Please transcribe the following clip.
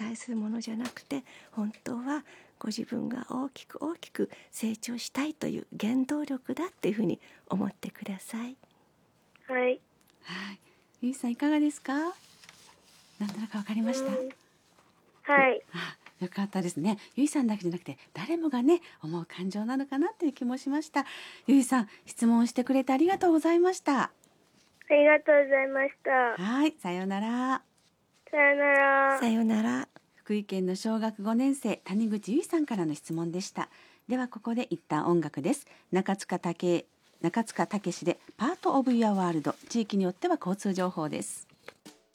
対するものじゃなくて、本当はご自分が大きく大きく成長したいという原動力だっていうふうに思ってください。 はい。 はい。ゆいさんいかがですか？なんとなくわかりました？ はい。 よかったですね。ゆいさんだけじゃなくて誰もがね思う感情なのかなっていう気もしました。ゆいさん、質問してくれてありがとうございました。 ありがとうございました。 はい、さようなら。 さよなら。 さようなら。 福井県の小学5年生谷口ゆいさんからの質問でした。ではここで一旦音楽です。中塚武史でパートオブユアワールド。地域によっては交通情報です。